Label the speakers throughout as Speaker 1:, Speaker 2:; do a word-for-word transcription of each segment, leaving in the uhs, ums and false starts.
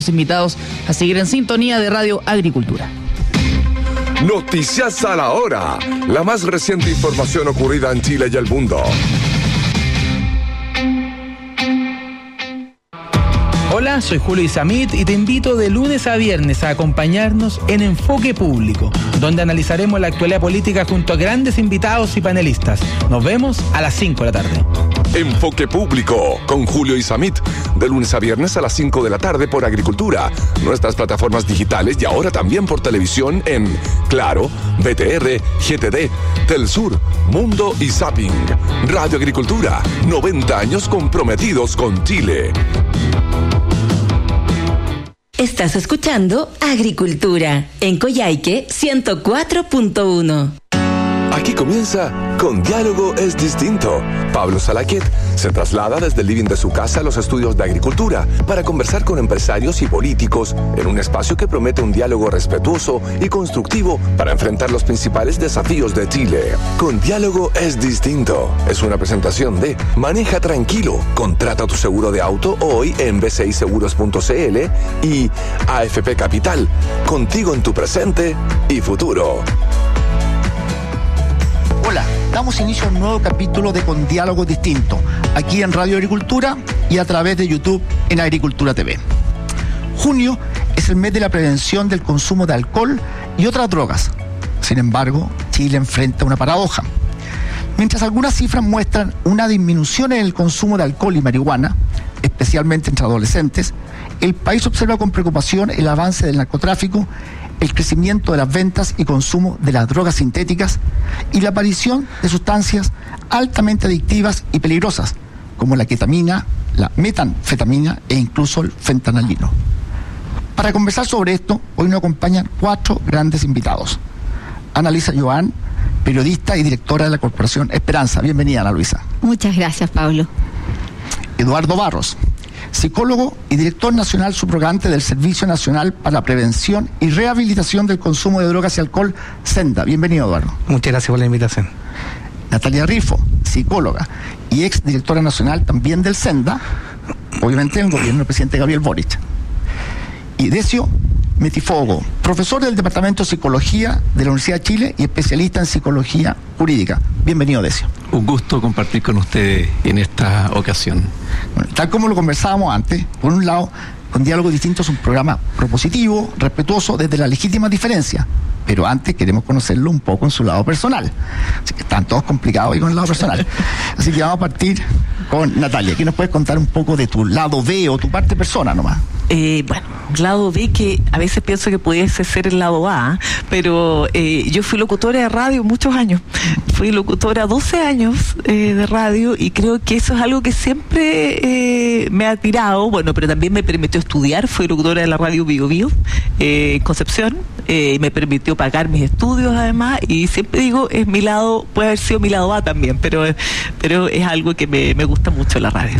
Speaker 1: invitados a seguir en sintonía de Radio Agricultura.
Speaker 2: Noticias a la hora. La más reciente información ocurrida en Chile y el mundo.
Speaker 3: Hola, soy Julio Isamit y te invito de lunes a viernes a acompañarnos en Enfoque Público, donde analizaremos la actualidad política junto a grandes invitados y panelistas. Nos vemos a las cinco de la tarde.
Speaker 2: Enfoque Público con Julio Isamit, de lunes a viernes a las cinco de la tarde por Agricultura, nuestras plataformas digitales y ahora también por televisión en Claro, B T R, G T D, Telsur, Mundo y Zapping. Radio Agricultura, noventa años comprometidos con Chile.
Speaker 4: Estás escuchando Agricultura en Coyhaique ciento cuatro punto uno.
Speaker 2: Aquí comienza Con Diálogo es Distinto. Pablo Salaquet se traslada desde el living de su casa a los estudios de Agricultura para conversar con empresarios y políticos en un espacio que promete un diálogo respetuoso y constructivo para enfrentar los principales desafíos de Chile. Con Diálogo es Distinto es una presentación de Maneja Tranquilo, contrata tu seguro de auto hoy en b c i seguros punto c l y A F P Capital, contigo en tu presente y futuro.
Speaker 5: Hola, damos inicio a un nuevo capítulo de Con Diálogo Distinto, aquí en Radio Agricultura y a través de YouTube en Agricultura T V. Junio es el mes de la prevención del consumo de alcohol y otras drogas. Sin embargo, Chile enfrenta una paradoja. Mientras algunas cifras muestran una disminución en el consumo de alcohol y marihuana, especialmente entre adolescentes, el país observa con preocupación el avance del narcotráfico, el crecimiento de las ventas y consumo de las drogas sintéticas y la aparición de sustancias altamente adictivas y peligrosas, como la ketamina, la metanfetamina e incluso el fentanilino. Para conversar sobre esto, hoy nos acompañan cuatro grandes invitados. Ana Luisa Joan, periodista y directora de la Corporación Esperanza. Bienvenida, Ana Luisa.
Speaker 6: Muchas gracias, Pablo.
Speaker 5: Eduardo Barros, psicólogo y director nacional subrogante del Servicio Nacional para la Prevención y Rehabilitación del Consumo de Drogas y Alcohol, SENDA. Bienvenido, Eduardo.
Speaker 7: Muchas gracias por la invitación.
Speaker 5: Natalia Rifo, psicóloga y ex directora nacional también del SENDA, obviamente en el gobierno del presidente Gabriel Boric. Y Decio Metifogo, profesor del Departamento de Psicología de la Universidad de Chile y especialista en psicología jurídica. Bienvenido, Decio.
Speaker 8: Un gusto compartir con ustedes en esta ocasión.
Speaker 5: Bueno, tal como lo conversábamos antes, por un lado, Con Diálogo Distinto es un programa propositivo, respetuoso desde la legítima diferencia, pero antes queremos conocerlo un poco en su lado personal. Así que están todos complicados ahí con el lado personal. Así que vamos a partir con Natalia. ¿Qué nos puedes contar un poco de tu lado B o tu parte persona nomás?
Speaker 9: Eh, bueno, lado B, que a veces pienso que pudiese ser el lado A, pero eh, yo fui locutora de radio muchos años. Fui locutora doce años eh, de radio y creo que eso es algo que siempre eh, me ha tirado, bueno, pero también me permitió estudiar. Fui locutora de la radio Bio Bio eh, en Concepción, eh, me permitió pagar mis estudios además, y siempre digo, es mi lado, puede haber sido mi lado A también, pero, pero es algo que me, me gusta mucho la radio.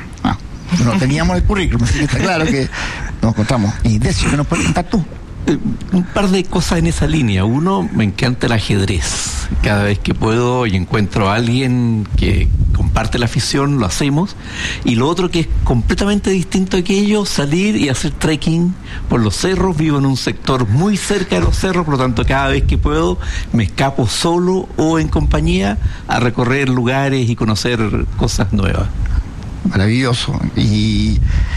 Speaker 5: No teníamos el currículum, así que está claro que nos encontramos. Y Decio, ¿qué nos puedes contar tú?
Speaker 8: Eh, un par de cosas en esa línea. Uno, me encanta el ajedrez. Cada vez que puedo y encuentro a alguien que comparte la afición, lo hacemos. Y lo otro, que es completamente distinto a aquello, salir y hacer trekking por los cerros. Vivo en un sector muy cerca de los cerros, por lo tanto cada vez que puedo me escapo solo o en compañía a recorrer lugares y conocer cosas nuevas.
Speaker 5: Maravilloso. Y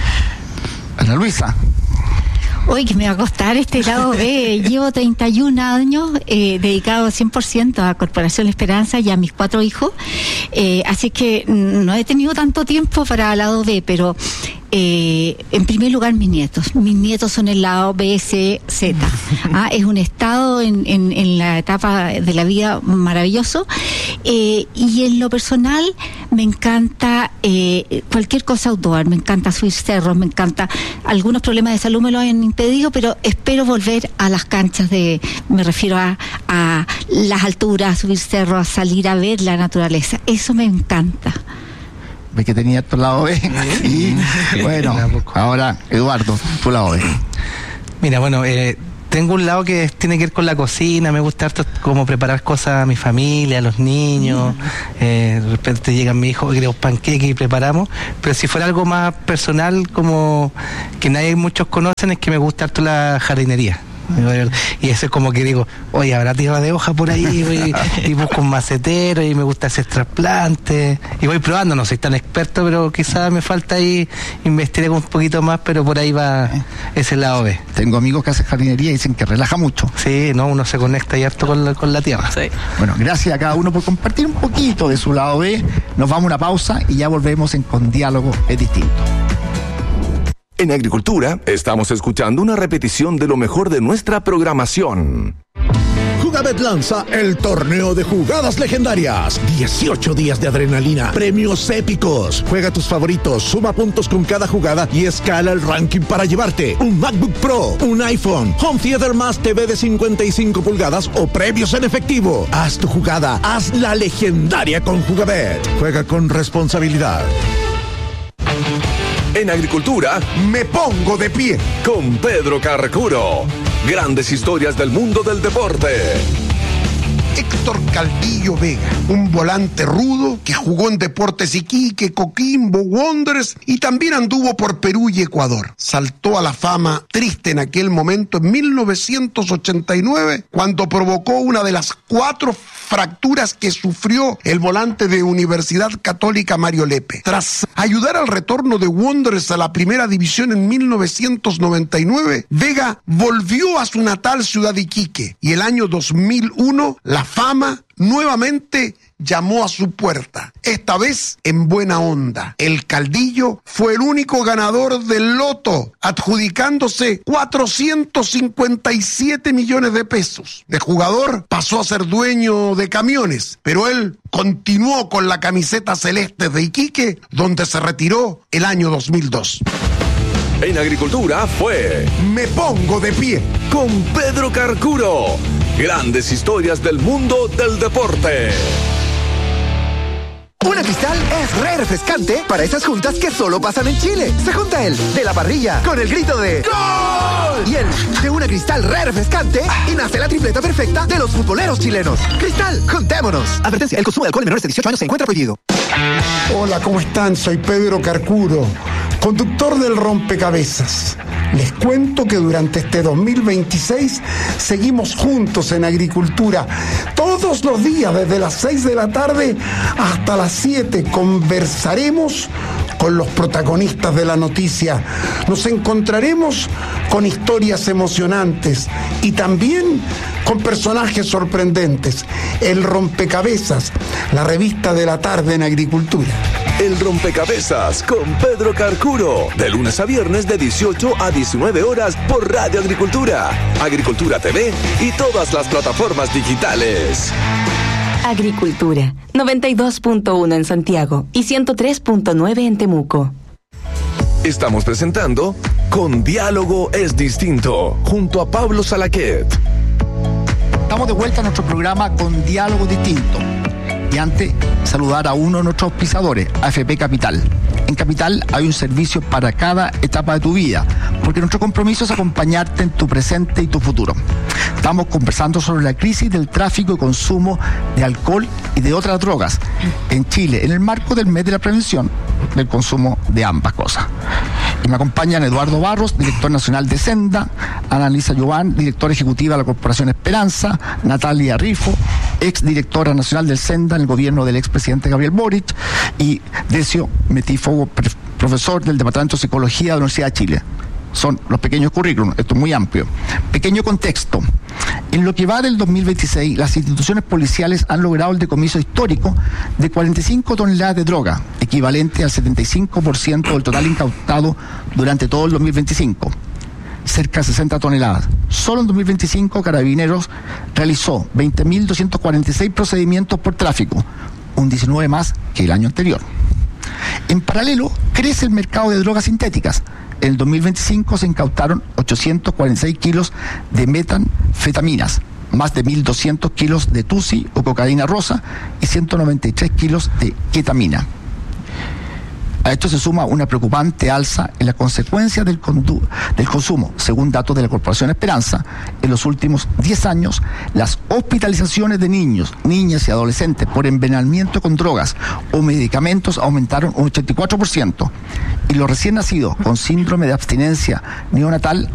Speaker 5: Ana Luisa.
Speaker 6: Hoy que me va a costar este lado B. Llevo treinta y un años eh, dedicado cien por ciento a Corporación Esperanza y a mis cuatro hijos. Eh, así que no he tenido tanto tiempo para el lado B, pero eh, en primer lugar mis nietos. Mis nietos son el lado B, C, Z. Ah, es un estado en, en, en la etapa de la vida maravilloso. Eh, y en lo personal me encanta eh, cualquier cosa outdoor, me encanta subir cerros, me encanta, algunos problemas de salud me lo han impedido, pero espero volver a las canchas de, me refiero a, a las alturas, a subir cerros, a salir a ver la naturaleza, eso me encanta.
Speaker 5: Ve que tenía tu lado B. Y bueno, ahora Eduardo, tu lado B.
Speaker 7: Mira, bueno, eh,
Speaker 3: tengo un lado que tiene que ver con la cocina, me gusta harto como preparar cosas a mi familia, a los niños, mm. eh, de repente llega mi hijo, queremos panqueques y preparamos, pero si fuera algo más personal, como que nadie muchos conocen, es que me gusta harto la jardinería. Y eso es como que digo, oye, habrá tierra de hoja por ahí, voy, y busco un macetero y me gusta hacer trasplantes y voy probando, no soy tan experto, pero quizás me falta ahí investigar un poquito más, pero por ahí va ese lado B.
Speaker 5: Tengo amigos que hacen jardinería y dicen que relaja mucho.
Speaker 3: Sí, no, uno se conecta y harto con la, con la tierra. Sí.
Speaker 5: Bueno, gracias a cada uno por compartir un poquito de su lado B. Nos vamos a una pausa y ya volvemos en Con Diálogo es Distinto.
Speaker 2: En Agricultura estamos escuchando una repetición de lo mejor de nuestra programación.
Speaker 7: Jugabet lanza el torneo de jugadas legendarias. dieciocho días de adrenalina, premios épicos. Juega tus favoritos, suma puntos con cada jugada y escala el ranking para llevarte un MacBook Pro, un iPhone, Home Theater más T V de cincuenta y cinco pulgadas o premios en efectivo. Haz tu jugada, haz la legendaria con Jugabet. Juega con responsabilidad.
Speaker 2: En Agricultura,
Speaker 7: me pongo de pie
Speaker 2: con Pedro Carcuro. Grandes historias del mundo del deporte.
Speaker 10: Héctor Caldillo Vega, un volante rudo que jugó en Deportes Iquique, Coquimbo, Wanderers y también anduvo por Perú y Ecuador. Saltó a la fama triste en aquel momento en mil novecientos ochenta y nueve, cuando provocó una de las cuatro fracturas que sufrió el volante de Universidad Católica Mario Lepe. Tras ayudar al retorno de Wanderers a la primera división en mil novecientos noventa y nueve, Vega volvió a su natal ciudad Iquique y el año dos mil uno la fama nuevamente llamó a su puerta, esta vez en buena onda. El Caldillo fue el único ganador del loto, adjudicándose cuatrocientos cincuenta y siete millones de pesos. De jugador pasó a ser dueño de camiones, pero él continuó con la camiseta celeste de Iquique, donde se retiró el año dos mil dos.
Speaker 2: En Agricultura fue
Speaker 7: Me Pongo de Pie
Speaker 2: con Pedro Carcuro. Grandes historias del mundo del deporte.
Speaker 11: Una Cristal es re refrescante para esas juntas que solo pasan en Chile. Se junta el de la parrilla con el grito de ¡Gol! Y el de una Cristal re refrescante y nace la tripleta perfecta de los futboleros chilenos. Cristal, juntémonos. Advertencia, el consumo de alcohol en menores de dieciocho años se encuentra prohibido.
Speaker 10: Hola, ¿cómo están? Soy Pedro Carcuro, conductor del Rompecabezas. Les cuento que durante este dos mil veintiséis seguimos juntos en Agricultura. Todos los días, desde las seis de la tarde hasta las siete, conversaremos con los protagonistas de la noticia. Nos encontraremos con historias emocionantes y también con personajes sorprendentes. El Rompecabezas, la revista de la tarde en Agricultura.
Speaker 2: El Rompecabezas con Pedro Carcuro, de lunes a viernes de dieciocho a diecinueve horas por Radio Agricultura, Agricultura T V y todas las plataformas digitales.
Speaker 4: Agricultura, noventa y dos punto uno en Santiago y ciento tres punto nueve en Temuco.
Speaker 2: Estamos presentando Con Diálogo es Distinto, junto a Pablo Salaquet.
Speaker 5: Estamos de vuelta a nuestro programa Con Diálogo Distinto. Y antes, saludar a uno de nuestros auspiciadores, A F P Capital. En Capital hay un servicio para cada etapa de tu vida, porque nuestro compromiso es acompañarte en tu presente y tu futuro. Estamos conversando sobre la crisis del tráfico y consumo de alcohol y de otras drogas en Chile, en el marco del mes de la prevención del consumo de ambas cosas. Y me acompañan Eduardo Barros, director nacional de Senda, Ana Lisa Giován, directora ejecutiva de la Corporación Esperanza, Natalia Rifo, ex directora nacional del Senda en el gobierno del expresidente Gabriel Boric, y Decio Metífogo, profesor del Departamento de Psicología de la Universidad de Chile. Son los pequeños currículums, esto es muy amplio. Pequeño contexto. En lo que va del dos mil veintiséis, las instituciones policiales han logrado el decomiso histórico de cuarenta y cinco toneladas de droga, equivalente al setenta y cinco por ciento del total incautado durante todo el dos mil veinticinco. Cerca de sesenta toneladas. Solo en dos mil veinticinco, Carabineros realizó veinte mil doscientos cuarenta y seis procedimientos por tráfico, un diecinueve más que el año anterior. En paralelo, crece el mercado de drogas sintéticas. En el dos mil veinticinco se incautaron ochocientos cuarenta y seis kilos de metanfetaminas, más de mil doscientos kilos de tusi o cocaína rosa y ciento noventa y tres kilos de ketamina. A esto se suma una preocupante alza en las consecuencias del, condu- del consumo. Según datos de la Corporación Esperanza, en los últimos diez años, las hospitalizaciones de niños, niñas y adolescentes por envenenamiento con drogas o medicamentos aumentaron un ochenta y cuatro por ciento. Y los recién nacidos con síndrome de abstinencia neonatal